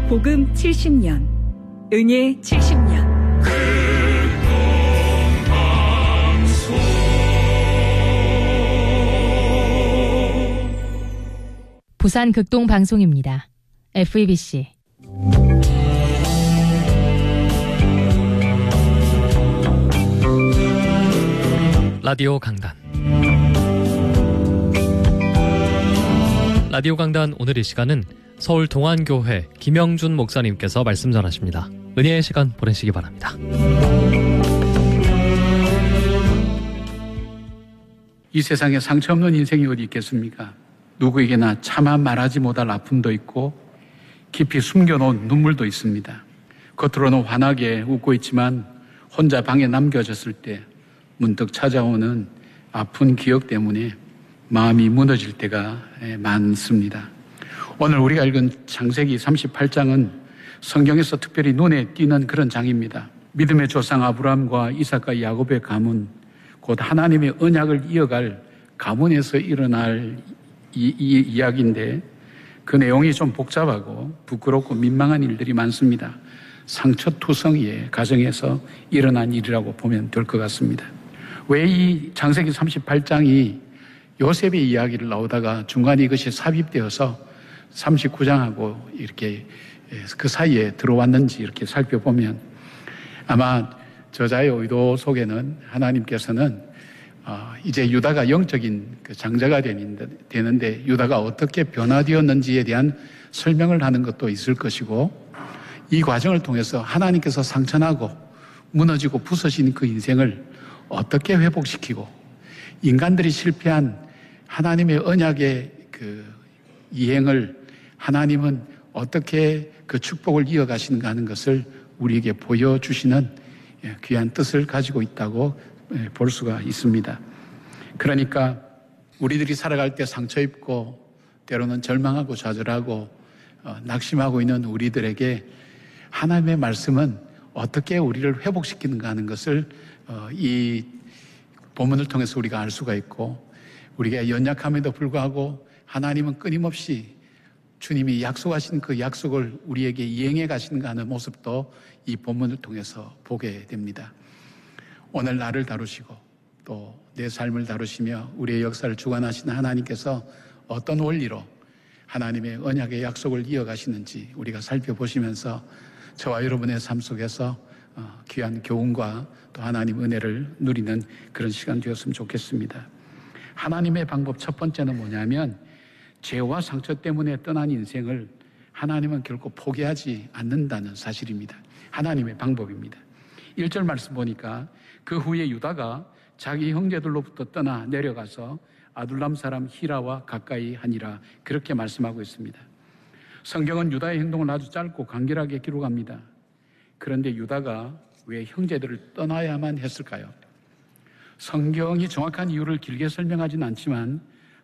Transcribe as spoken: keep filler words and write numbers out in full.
복음 칠십 년, 은혜 칠십 년. 부산 극동 방송입니다. 에프이비씨. 라디오 강단. 라디오 강단 오늘 이 시간은 서울 동안교회 김영준 목사님께서 말씀 전하십니다. 은혜의 시간 보내시기 바랍니다. 이 세상에 상처 없는 인생이 어디 있겠습니까? 누구에게나 차마 말하지 못할 아픔도 있고 깊이 숨겨놓은 눈물도 있습니다. 겉으로는 환하게 웃고 있지만 혼자 방에 남겨졌을 때 문득 찾아오는 아픈 기억 때문에 마음이 무너질 때가 많습니다. 오늘 우리가 읽은 창세기 삼십팔 장은 성경에서 특별히 눈에 띄는 그런 장입니다. 믿음의 조상 아브라함과 이삭과 야곱의 가문, 곧 하나님의 언약을 이어갈 가문에서 일어날 이, 이 이야기인데 그 내용이 좀 복잡하고 부끄럽고 민망한 일들이 많습니다. 상처투성이의 가정에서 일어난 일이라고 보면 될 것 같습니다. 왜 이 창세기 삼십팔 장이 요셉의 이야기를 나오다가 중간에 이것이 삽입되어서 삼십구 장하고 이렇게 그 사이에 들어왔는지 이렇게 살펴보면 아마 저자의 의도 속에는 하나님께서는 어, 이제 유다가 영적인 그 장자가 되는데 유다가 어떻게 변화되었는지에 대한 설명을 하는 것도 있을 것이고 이 과정을 통해서 하나님께서 상처나고 무너지고 부서진 그 인생을 어떻게 회복시키고 인간들이 실패한 하나님의 언약의 그 이행을 하나님은 어떻게 그 축복을 이어가시는가 하는 것을 우리에게 보여주시는 귀한 뜻을 가지고 있다고 볼 수가 있습니다. 그러니까 우리들이 살아갈 때 상처 입고 때로는 절망하고 좌절하고 어, 낙심하고 있는 우리들에게 하나님의 말씀은 어떻게 우리를 회복시키는가 하는 것을 어, 이 본문을 통해서 우리가 알 수가 있고 우리가 연약함에도 불구하고 하나님은 끊임없이 주님이 약속하신 그 약속을 우리에게 이행해 가시는가 하는 모습도 이 본문을 통해서 보게 됩니다. 오늘 나를 다루시고 또 내 삶을 다루시며 우리의 역사를 주관하시는 하나님께서 어떤 원리로 하나님의 언약의 약속을 이어가시는지 우리가 살펴보시면서 저와 여러분의 삶 속에서 귀한 교훈과 또 하나님 은혜를 누리는 그런 시간 되었으면 좋겠습니다. 하나님의 방법 첫 번째는 뭐냐면 죄와 상처 때문에 떠난 인생을 하나님은 결코 포기하지 않는다는 사실입니다. 하나님의 방법입니다. 일 절 말씀 보니까 그 후에 유다가 자기 형제들로부터 떠나 내려가서 아둘람 사람 히라와 가까이 하니라 그렇게 말씀하고 있습니다. 성경은 유다의 행동을 아주 짧고 간결하게 기록합니다. 그런데 유다가 왜 형제들을 떠나야만 했을까요? 성경이 정확한 이유를 길게 설명하지는 않지만